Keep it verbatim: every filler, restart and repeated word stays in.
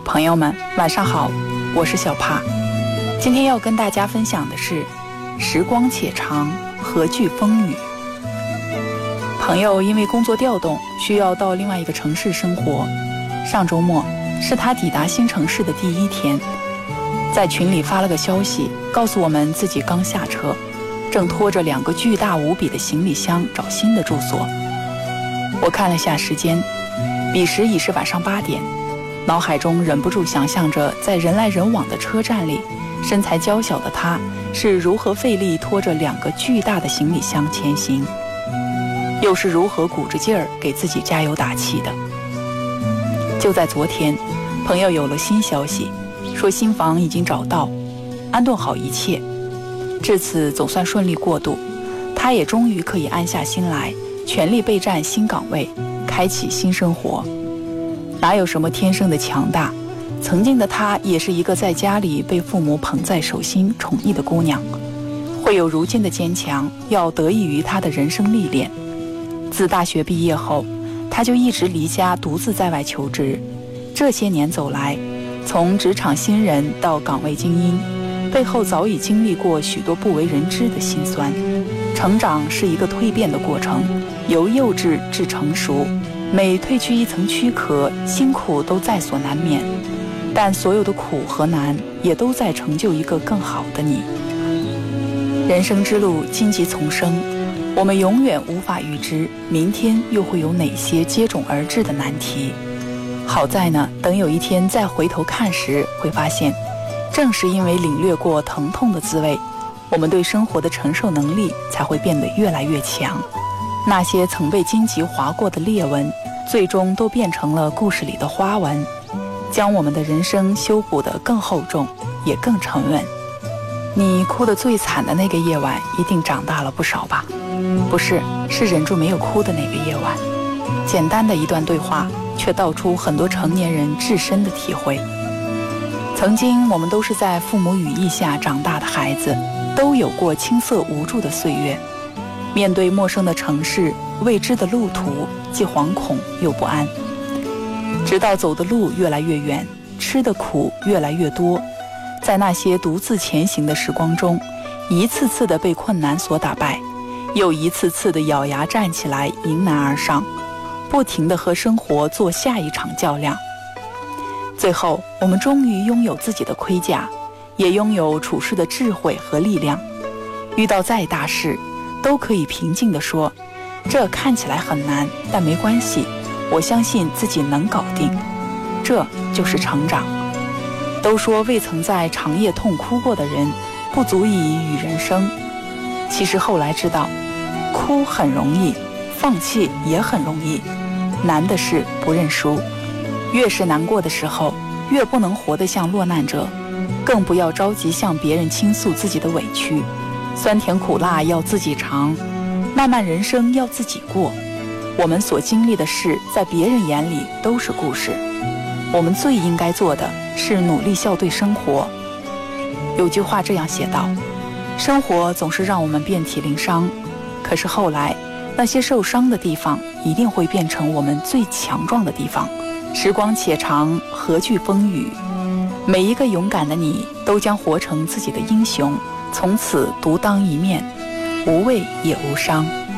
朋友们，晚上好，我是小帕。今天要跟大家分享的是时光且长，何惧风雨。朋友因为工作调动需要到另外一个城市生活，上周末是他抵达新城市的第一天，在群里发了个消息，告诉我们自己刚下车，正拖着两个巨大无比的行李箱找新的住所。我看了下时间，彼时已是晚上八点，脑海中忍不住想象着在人来人往的车站里，身材娇小的他是如何费力拖着两个巨大的行李箱前行，又是如何鼓着劲儿给自己加油打气的。就在昨天，朋友有了新消息，说新房已经找到，安顿好一切，至此总算顺利过渡，他也终于可以安下心来，全力备战新岗位，开启新生活。哪有什么天生的强大，曾经的她也是一个在家里被父母捧在手心宠溺的姑娘，会有如今的坚强，要得益于她的人生历练。自大学毕业后，她就一直离家独自在外求职，这些年走来，从职场新人到岗位精英，背后早已经历过许多不为人知的辛酸。成长是一个蜕变的过程，由幼稚至成熟，每褪去一层躯壳，辛苦都在所难免，但所有的苦和难也都在成就一个更好的你。人生之路荆棘丛生，我们永远无法预知明天又会有哪些接踵而至的难题。好在呢，等有一天再回头看时，会发现正是因为领略过疼痛的滋味，我们对生活的承受能力才会变得越来越强。那些曾被荆棘划过的裂纹，最终都变成了故事里的花纹，将我们的人生修补得更厚重，也更沉稳。你哭得最惨的那个夜晚，一定长大了不少吧？不是，是忍住没有哭的那个夜晚。简单的一段对话，却道出很多成年人至深的体会。曾经我们都是在父母羽翼下长大的孩子，都有过青涩无助的岁月。面对陌生的城市，未知的路途，既惶恐又不安。直到走的路越来越远，吃的苦越来越多，在那些独自前行的时光中，一次次的被困难所打败，又一次次的咬牙站起来，迎难而上，不停地和生活做下一场较量。最后，我们终于拥有自己的盔甲，也拥有处事的智慧和力量。遇到再大事，都可以平静地说，这看起来很难，但没关系，我相信自己能搞定。这就是成长。都说未曾在长夜痛哭过的人，不足以与人生。其实后来知道，哭很容易，放弃也很容易，难的是不认输。越是难过的时候，越不能活得像落难者，更不要着急向别人倾诉自己的委屈。酸甜苦辣要自己尝，漫漫人生要自己过。我们所经历的事，在别人眼里都是故事。我们最应该做的是努力笑对生活。有句话这样写道，生活总是让我们遍体鳞伤，可是后来那些受伤的地方一定会变成我们最强壮的地方。时光且长，何惧风雨？每一个勇敢的你，都将活成自己的英雄，从此独当一面，无畏也无伤。